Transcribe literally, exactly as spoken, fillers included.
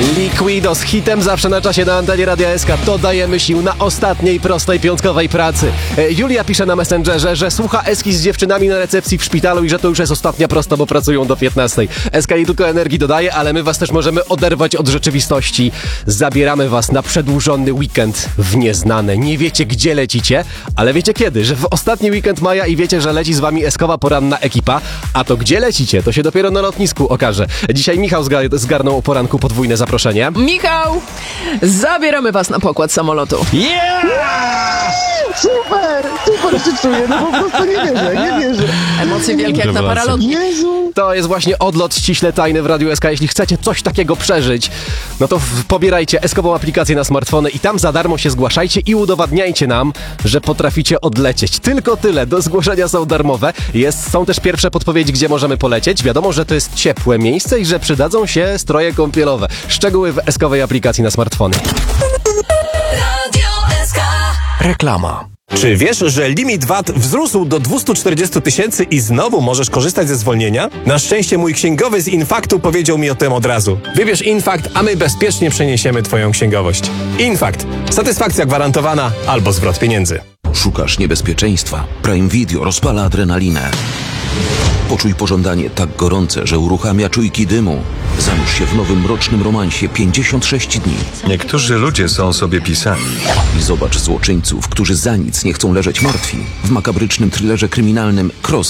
Liquido z hitem zawsze na czasie na antenie Radia S K. Dodajemy sił na ostatniej prostej piątkowej pracy. E, Julia pisze na Messengerze, że słucha Eski z dziewczynami na recepcji w szpitalu i że to już jest ostatnia prosta, bo pracują do piętnastej. Eska nie tylko energii dodaje, ale my was też możemy oderwać od rzeczywistości. Zabieramy was na przedłużony weekend w nieznane. Nie wiecie, gdzie lecicie, ale wiecie kiedy, że w ostatni weekend maja i wiecie, że leci z wami Eskowa poranna ekipa, a to gdzie lecicie, to się dopiero na lotnisku okaże. Dzisiaj Michał zga- zgarnął o poranku podwójne zaproszenie. Michał, zabieramy was na pokład samolotu. Yeah! Super! Super się czuję, no po prostu nie wierzę, nie wierzę. Emocje wielkie jak na paralotni. Jezu! To jest właśnie odlot ściśle tajny w Radiu S K. Jeśli chcecie coś takiego przeżyć, no to w- pobierajcie Eskową aplikację na smartfony i tam za darmo się zgłaszajcie i udowadniajcie nam, że potraficie odlecieć. Tylko tyle. Do zgłoszenia są darmowe. Jest, są też pierwsze podpowiedzi, gdzie możemy polecieć. Wiadomo, że to jest ciepłe miejsce i że przydadzą się stroje kąpielowe. Szczegóły w Eskowej aplikacji na smartfony. Reklama. Czy wiesz, że limit V A T wzrósł do dwieście czterdzieści tysięcy i znowu możesz korzystać ze zwolnienia? Na szczęście mój księgowy z Infaktu powiedział mi o tym od razu. Wybierz Infakt, a my bezpiecznie przeniesiemy twoją księgowość. Infakt. Satysfakcja gwarantowana albo zwrot pieniędzy. Szukasz niebezpieczeństwa? Prime Video rozpala adrenalinę. Poczuj pożądanie tak gorące, że uruchamia czujki dymu. Zanurz się w nowym mrocznym romansie pięćdziesiąt sześć dni. Niektórzy ludzie są sobie pisani. I zobacz złoczyńców, którzy za nic nie chcą leżeć martwi. W makabrycznym thrillerze kryminalnym Cross